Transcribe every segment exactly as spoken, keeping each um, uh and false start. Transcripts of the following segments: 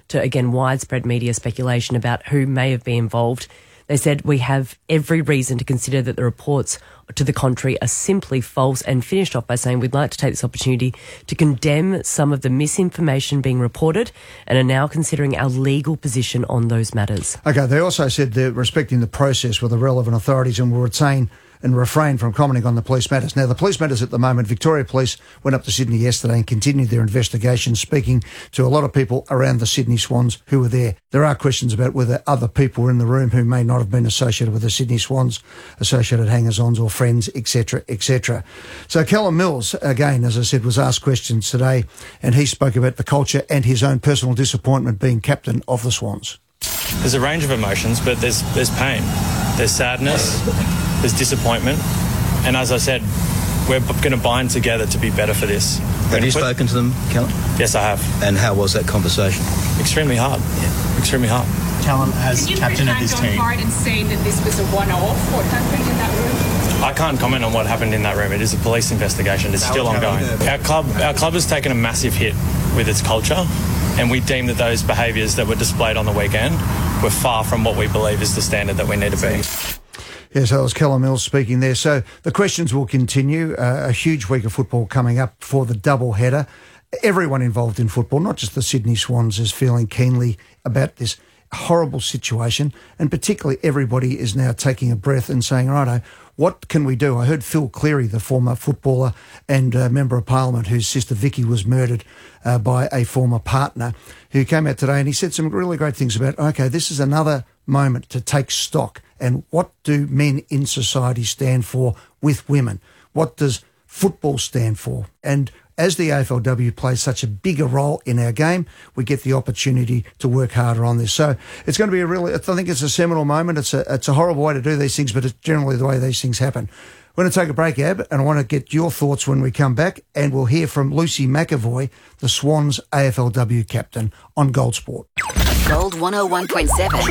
to, again, widespread media speculation about who may have been involved. They said, we have every reason to consider that the reports to the contrary are simply false, and finished off by saying, we'd like to take this opportunity to condemn some of the misinformation being reported and are now considering our legal position on those matters. Okay, they also said they're respecting the process with the relevant authorities and will retain and refrain from commenting on the police matters. Now, the police matters at the moment, Victoria Police went up to Sydney yesterday and continued their investigation, speaking to a lot of people around the Sydney Swans who were there. There are questions about whether other people were in the room who may not have been associated with the Sydney Swans, associated hangers-ons or friends, et cetera, et cetera. So Callum Mills, again, as I said, was asked questions today, and he spoke about the culture and his own personal disappointment being captain of the Swans. There's a range of emotions, but there's there's pain, there's sadness, there's disappointment, and as I said, we're going to bind together to be better for this. Have you spoken to them, Callum? Yes, I have. And how was that conversation? Extremely hard. Yeah. Extremely hard. Callum, as captain of this team, hard and say that this was a one-off? What happened in that room? I can't comment on what happened in that room. It is a police investigation. It's still ongoing. Our club, our club has taken a massive hit with its culture, and we deem that those behaviours that were displayed on the weekend were far from what we believe is the standard that we need to be. Yes, that was Callum Mills speaking there. So the questions will continue. Uh, a huge week of football coming up for the double header. Everyone involved in football, not just the Sydney Swans, is feeling keenly about this horrible situation, and particularly everybody is now taking a breath and saying, righto, what can we do? I heard Phil Cleary, the former footballer and uh, Member of Parliament whose sister Vicky was murdered uh, by a former partner, who came out today and he said some really great things about, okay, this is another moment to take stock and what do men in society stand for with women? What does football stand for? And as the A F L W plays such a bigger role in our game, we get the opportunity to work harder on this. So it's going to be a really, I think it's a seminal moment. It's a, it's a horrible way to do these things, but it's generally the way these things happen. We're going to take a break, Ab, and I want to get your thoughts when we come back, and we'll hear from Lucy McAvoy, the Swans A F L W captain, on Gold Sport. Gold one oh one point seven.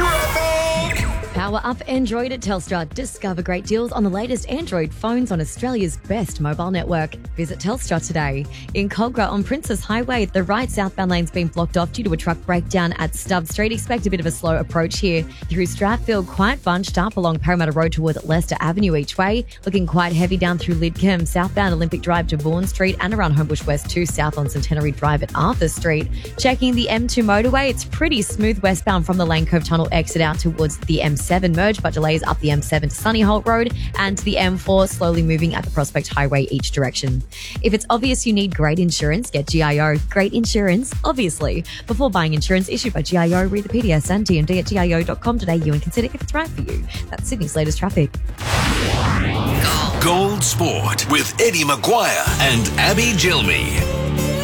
Power up Android at Telstra. Discover great deals on the latest Android phones on Australia's best mobile network. Visit Telstra today. In Cogra on Princess Highway, the right southbound lane's been blocked off due to a truck breakdown at Stubb Street. Expect a bit of a slow approach here. Through Strathfield, quite bunched up along Parramatta Road towards Leicester Avenue each way. Looking quite heavy down through Lidcombe, southbound Olympic Drive to Vaughan Street, and around Homebush West two south on Centenary Drive at Arthur Street. Checking the M two motorway, it's pretty smooth westbound from the Lane Cove Tunnel exit out towards the M seven merge, but delays up the M seven to Sunnyholt Road and the M four slowly moving at the Prospect Highway each direction. If it's obvious you need great insurance, get G I O. Great insurance, obviously. Before buying insurance issued by G I O, read the P D S and D M D at G I O dot com dot A U and consider if it's right for you. That's Sydney's latest traffic. Gold, Gold Sport with Eddie Maguire and Abby Gilmy.